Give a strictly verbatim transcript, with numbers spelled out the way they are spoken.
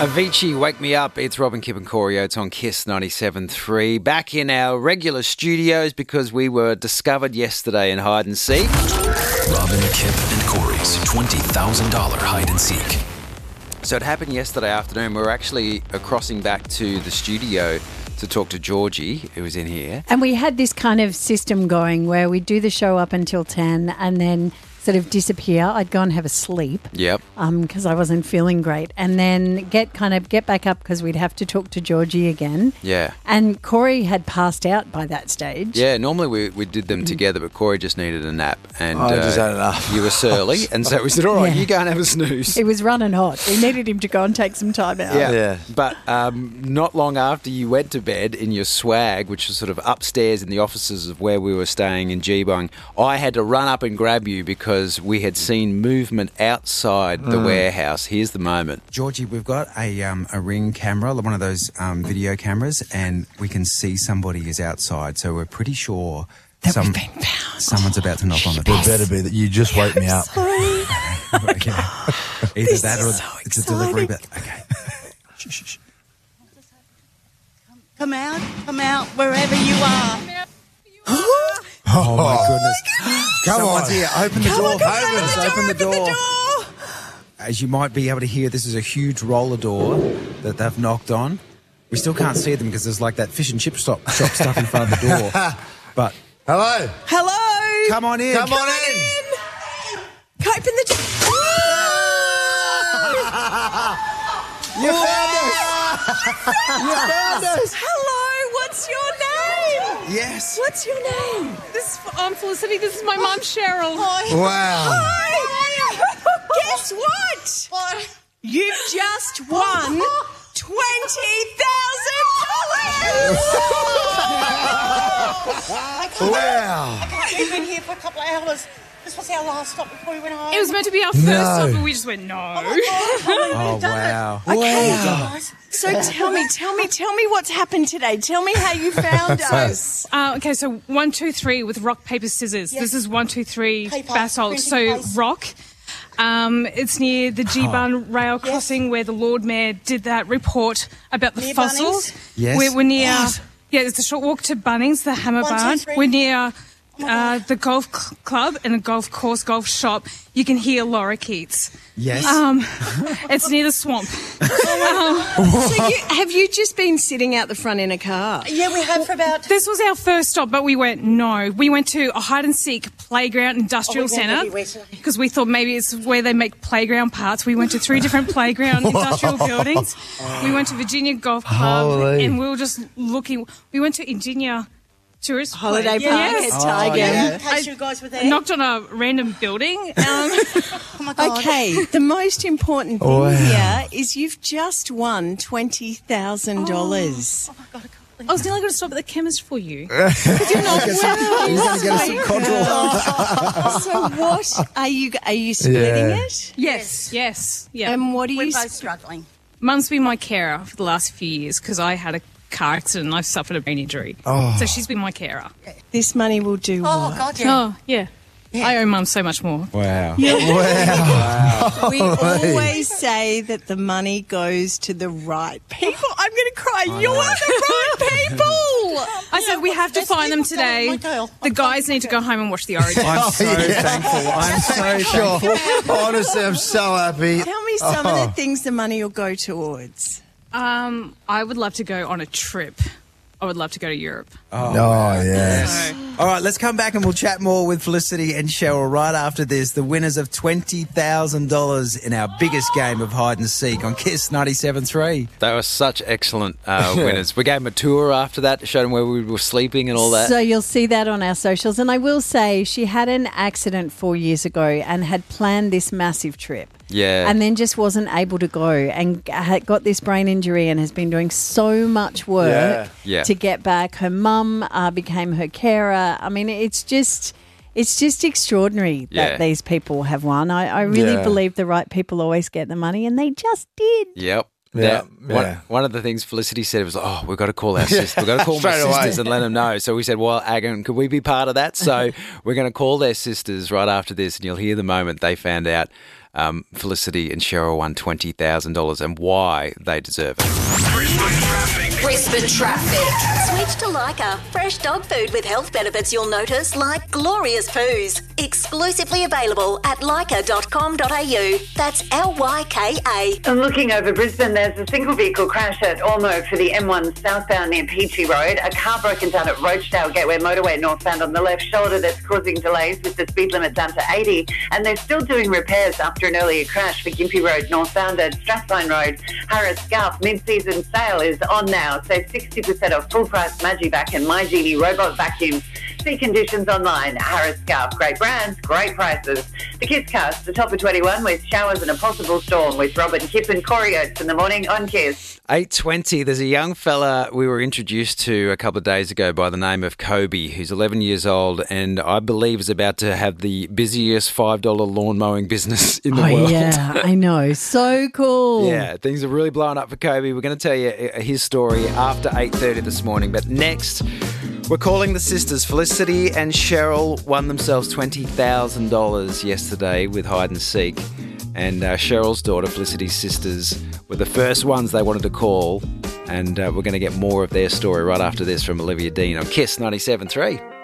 Avicii, Wake Me Up. It's Robin, Kip and Corey Oates on Kiss ninety-seven point three. Back in our regular studios because we were discovered yesterday in hide and seek. Robin, Kip and Corey's twenty thousand dollars hide and seek. So it happened yesterday afternoon. We were actually uh, crossing back to the studio to talk to Georgie, who was in here. And we had this kind of system going where we'd do the show up until ten and then sort of disappear. I'd go and have a sleep. Yep. Um, because I wasn't feeling great. And then get kind of get back up because we'd have to talk to Georgie again. Yeah. And Corey had passed out by that stage. Yeah, normally we, we did them together, but Corey just needed a nap. And I just had enough. You were surly, and so we said, all right, Yeah. you go and have a snooze. It was running hot. We needed him to go and take some time out. Yeah. Yeah. But um, not long after you went to bed in your swag, which was sort of upstairs in the offices of where we were staying in Geebung, I had to run up and grab you because we had seen movement outside the warehouse. Here's the moment. Georgie, we've got a um, a Ring camera, one of those um, video cameras, and we can see somebody is outside. So we're pretty sure That some, we've been found. someone's about to knock on the It door. better be that you just wake me up. Okay. Either This that or is so it's a delivery. exciting. But okay. Shh, shh, shh. Come out, come out, wherever you are. Oh my goodness! Come Someone's on. here. Open the door. Open Open, the open the door, door. open the door. As you might be able to hear, this is a huge roller door that they've knocked on. We still can't see them because there's like that fish and chip shop, shop stuff in front of the door. But Hello. Hello. come on in. Come on in. Open the door. You found us. You found us. Hello, what's your name? Yes. What's your name? This is, I'm Felicity. This is my mum, Cheryl. Hi. Wow. Hi. Guess what? What? You've just won twenty thousand dollars. Wow. We've been here for a couple of hours. This was our last stop before we went home. It was meant to be our first No. stop, but we just went no. Oh wow. Okay, guys. So tell me, tell me, tell me what's happened today. Tell me how you found us. Uh, okay, so one, two, three with rock, paper, scissors. Yes. This is one, two, three Paper, basalt. printing So place. rock. Um, it's near the Geebung rail crossing where the Lord Mayor did that report about the Near fossils. Bunnings? Yes. We're, we're near. What? Yeah, it's a short walk to Bunnings, the Hammer One, two, Barn. three. We're near. my Uh, God. the golf cl- club and a golf course, golf shop. You can hear Laura Keats. Yes. Um, it's near the swamp. So you, have you just been sitting out the front in a car? Yeah, we have for about... This was our first stop, but we went no. We went to a hide and seek playground industrial Oh, we went centre everywhere today. because we thought maybe it's where they make playground parts. We went to three different playground industrial buildings. We went to Virginia Golf Club, Holy. and we were just looking. We went to Virginia Tourist Holiday Place. Park Yes. at Tiger. yeah. In case you guys were there. Knocked on a random building. Um, Oh my God. Okay, the most important thing Wow. here is you've just won twenty thousand dollars. oh my God, I can't believe I was nearly going to stop at the chemist for you. You're going to get us some Codral. So what are you? Are you splitting Yeah. it? Yes, yes, yeah. And what are We're you? both struggling. Mum's been my carer for the last few years because I had a car accident and I suffered a brain injury. Oh. So she's been my carer. This money will do Oh, what? God, yeah. Oh, yeah. I owe Mum so much more. Wow. Wow. We always say that the money goes to the right people. I'm going to cry. You're the right people. I said we have to Let's find them keep it going, today. my girl. The guys need to go home and watch the Origin. I'm so thankful. I'm so Sure. thankful. Honestly, I'm so happy. Tell me some Oh. of the things the money will go towards. Um, I would love to go on a trip. I would love to go to Europe. Oh, yes. So, All right, let's come back and we'll chat more with Felicity and Cheryl right after this. The winners of twenty thousand dollars in our biggest game of hide and seek on Kiss ninety-seven point three. They were such excellent uh, winners. We gave them a tour after that, showed them where we were sleeping and all that. So you'll see that on our socials. And I will say she had an accident four years ago and had planned this massive trip. Yeah. And then just wasn't able to go and had got this brain injury and has been doing so much work Yeah. Yeah. to get back. Her mum uh, became her carer. I mean, it's just... It's just extraordinary that Yeah. these people have won. I, I really Yeah. believe the right people always get the money, and they just did. Yep. Yeah, Now, One, yeah. one of the things Felicity said was, oh, we've got to call our sisters. We've got to call my Straight away. sisters and let them know. So we said, well, Agan, could we be part of that? So we're going to call their sisters right after this, and you'll hear the moment they found out um, Felicity and Cheryl won twenty thousand dollars and why they deserve it. Brisbane traffic. Switch to Lyca. Fresh dog food with health benefits you'll notice, like glorious poos. Exclusively available at lyca dot com dot a u. That's L Y K A. And looking over Brisbane, there's a single vehicle crash at Ormo for the M one southbound near Peachy Road. A car broken down at Roachdale Gateway Motorway northbound on the left shoulder that's causing delays with the speed limit down to eighty. And they're still doing repairs after an earlier crash for Gympie Road northbound at Strathline Road. Harris Scarf mid-season sale is on now. Save sixty percent off full-price Magivac and My Genie robot vacuums. See conditions online. Harris Scarf, great brands, great prices. The Kiss Cast, the top of twenty-one with showers and a possible storm with Robin Kip and Corey Oates in the morning on Kiss. eight twenty, there's a young fella we were introduced to a couple of days ago by the name of Kobe, who's eleven years old and I believe is about to have the busiest five dollar lawn mowing business in the oh, world. yeah, I know. So cool. Yeah, things are really blowing up for Kobe. We're going to tell you his story after eight thirty this morning. But next, we're calling the sisters. Felicity and Cheryl won themselves twenty thousand dollars yesterday with hide and seek. And uh, Cheryl's daughter, Felicity's sisters, were the first ones they wanted to call. And uh, we're going to get more of their story right after this from Olivia Dean on Kiss ninety-seven point three.